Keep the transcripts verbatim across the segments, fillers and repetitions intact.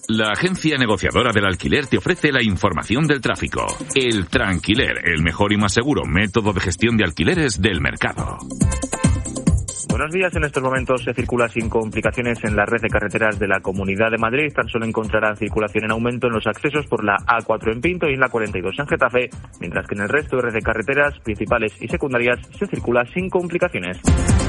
La agencia negociadora del alquiler te ofrece la información del tráfico. El Tranquiler, el mejor y más seguro método de gestión de alquileres del mercado. Buenos días. En estos momentos se circula sin complicaciones en la red de carreteras de la Comunidad de Madrid. Tan solo encontrarán circulación en aumento en los accesos por la A cuatro en Pinto y en la cuarenta y dos en Getafe, mientras que en el resto de red de carreteras principales y secundarias se circula sin complicaciones.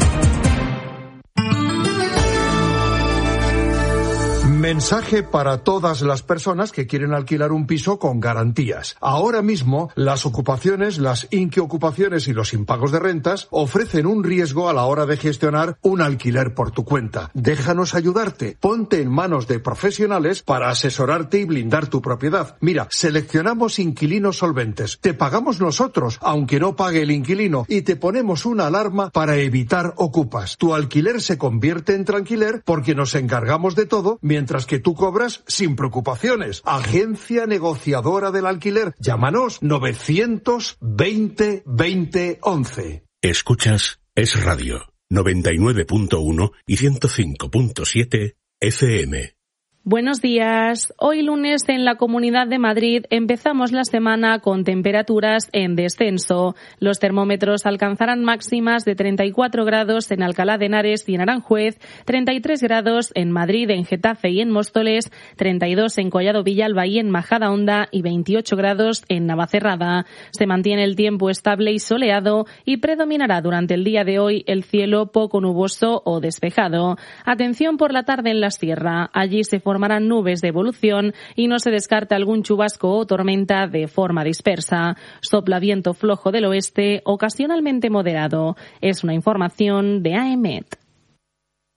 Mensaje para todas las personas que quieren alquilar un piso con garantías. Ahora mismo, las ocupaciones, las inquiocupaciones y los impagos de rentas ofrecen un riesgo a la hora de gestionar un alquiler por tu cuenta. Déjanos ayudarte. Ponte en manos de profesionales para asesorarte y blindar tu propiedad. Mira, seleccionamos inquilinos solventes. Te pagamos nosotros, aunque no pague el inquilino, y te ponemos una alarma para evitar ocupas. Tu alquiler se convierte en tranquiler porque nos encargamos de todo, mientras Mientras que tú cobras sin preocupaciones. Agencia negociadora del alquiler. Llámanos novecientos veinte veinte once. Escuchas Es Radio noventa y nueve punto uno y ciento cinco punto siete F M. Buenos días. Hoy lunes en la Comunidad de Madrid empezamos la semana con temperaturas en descenso. Los termómetros alcanzarán máximas de treinta y cuatro grados en Alcalá de Henares y en Aranjuez, treinta y tres grados en Madrid, en Getafe y en Móstoles, treinta y dos en Collado Villalba y en Majadahonda y veintiocho grados en Navacerrada. Se mantiene el tiempo estable y soleado y predominará durante el día de hoy el cielo poco nuboso o despejado. Atención por la tarde en la sierra. Allí se formarán nubes de evolución y no se descarta algún chubasco o tormenta de forma dispersa. Sopla viento flojo del oeste, ocasionalmente moderado. Es una información de A E M E T.